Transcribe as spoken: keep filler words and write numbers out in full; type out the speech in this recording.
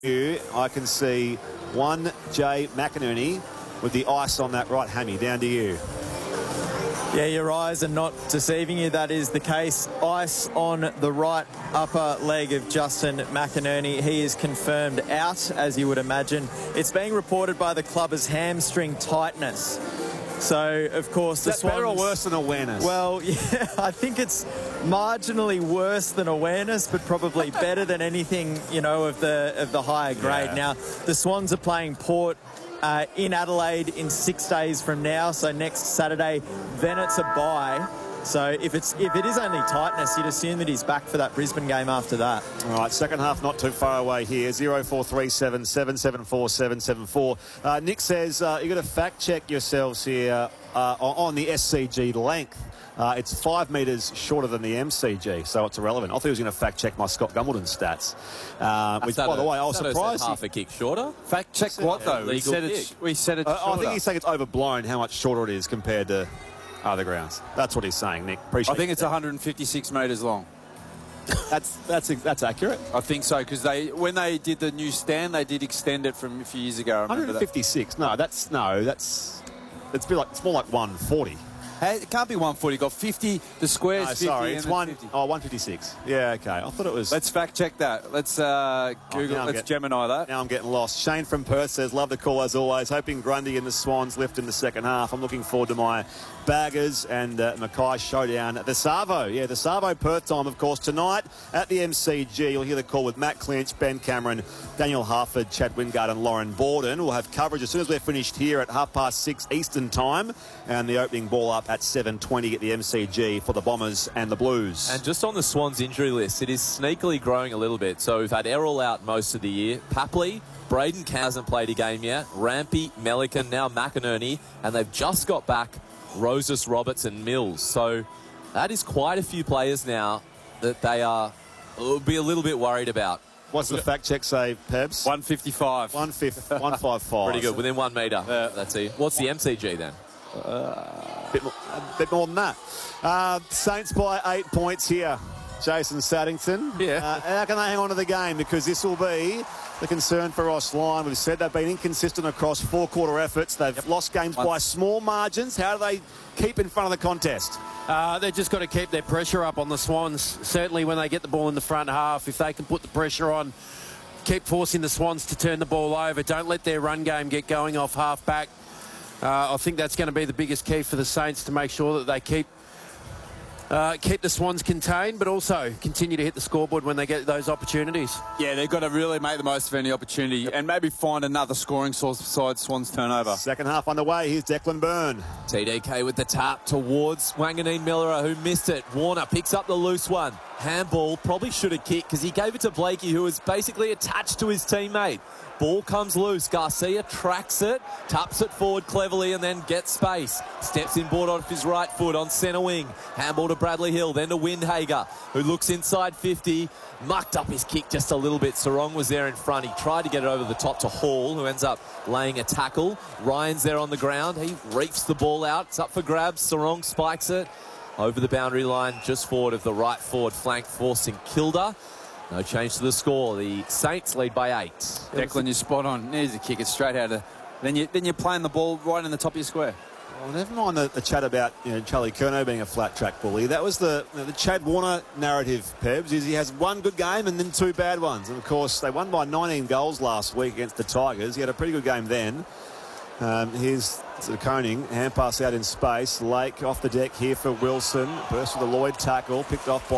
you, I can see one Jay McInerney with the ice on that right hammy. Down to you. Yeah, your eyes are not deceiving you. That is the case. Ice on the right upper leg of Justin McInerney. He is confirmed out, as you would imagine. It's being reported by the club as hamstring tightness. So, of course, the Is that better or Swans... worse than awareness? Well, yeah, I think it's marginally worse than awareness, but probably better than anything, you know, of the of the higher grade. Yeah. Now, the Swans are playing Port uh, in Adelaide in six days from now, so next Saturday. Then it's a bye. So if it's if it is only tightness, you'd assume that he's back for that Brisbane game after that. All right, second half not too far away here. zero four three seven, seven seven four, seven seven four. Uh, Nick says uh, you've got to fact check yourselves here uh, on the S C G length. Uh, it's five metres shorter than the M C G, so it's irrelevant. I thought he was going to fact check my Scott Gumbleton stats. Uh, which, by a, the way, I was surprised. Half a kick shorter. Fact check what though? We said it's. We said it's. Uh, I think he's saying it's overblown how much shorter it is compared to other grounds. That's what he's saying, Nick. Appreciate I think it. it's one hundred fifty-six metres long. That's that's that's accurate. I think so, because they when they did the new stand, they did extend it from a few years ago. I remember one fifty-six. That. No, that's no, that's it's be like it's more like one forty. Hey, it can't be one forty. Got fifty. The square's No, fifty. sorry, it's one. fifty. Oh, one fifty-six. Yeah, okay. I thought it was. Let's fact check that. Let's uh, Google. Oh, let's get, Gemini that. Now I'm getting lost. Shane from Perth says, "Love the call as always. Hoping Grundy and the Swans lift in the second half. I'm looking forward to my Baggers and uh, Mackay showdown at the Savo. Yeah, the Savo Perth time, of course, tonight at the M C G. You'll hear the call with Matt Clinch, Ben Cameron, Daniel Harford, Chad Wingard and Lauren Borden. We'll have coverage as soon as we're finished here at half past six Eastern time, and the opening ball up at seven twenty at the M C G for the Bombers and the Blues. And just on the Swans injury list, it is sneakily growing a little bit. So we've had Errol out most of the year. Papley, Braden Cow hasn't played a game yet. Rampy, Melican, now McInerney, and they've just got back Roses, Roberts and Mills. So that is quite a few players now that they are will be a little bit worried about. What's the fact check say, Pebs? one fifty-five. one fifty-five. Pretty good, within one metre. Uh, That's it. What's the M C G then? Uh, bit more, a bit more than that. Uh, Saints by eight points here. Jason Saddington. Yeah. Uh, how can they hang on to the game? Because this will be the concern for Ross Lyon. We've said they've been inconsistent across four quarter efforts. They've yep. lost games Once. by small margins. How do they keep in front of the contest? Uh, they've just got to keep their pressure up on the Swans. Certainly when they get the ball in the front half, if they can put the pressure on, keep forcing the Swans to turn the ball over. Don't let their run game get going off half back. Uh, I think that's going to be the biggest key for the Saints, to make sure that they keep uh, keep the Swans contained, but also continue to hit the scoreboard when they get those opportunities. Yeah, they've got to really make the most of any opportunity yep. and maybe find another scoring source besides Swans turnover. Second half underway. Here's Declan Byrne. T D K with the tap towards Wanganeen Miller, who missed it. Warner picks up the loose one. Handball, probably should have kicked because he gave it to Blakey, who was basically attached to his teammate. Ball comes loose. Garcia tracks it, taps it forward cleverly and then gets space. Steps inboard off his right foot on centre wing. Handball to Bradley Hill, then to Windhager, who looks inside fifty. Mucked up his kick just a little bit. Sarong was there in front. He tried to get it over the top to Hall, who ends up laying a tackle. Ryan's there on the ground. He reefs the ball out. It's up for grabs. Sarong spikes it over the boundary line, just forward of the right forward flank for St Kilda. No change to the score. The Saints lead by eight. Declan, you're spot on. There's a kick. It's straight out of... Then, you, then you're playing the ball right in the top of your square. Well, never mind the, the chat about you know, Charlie Curnow being a flat track bully. That was the you know, the Chad Warner narrative, Pebs, is he has one good game and then two bad ones. And, of course, they won by nineteen goals last week against the Tigers. He had a pretty good game then. Um, here's to Koning. Hand pass out in space. Lake off the deck here for Wilson. Burst with a Lloyd tackle. Picked off by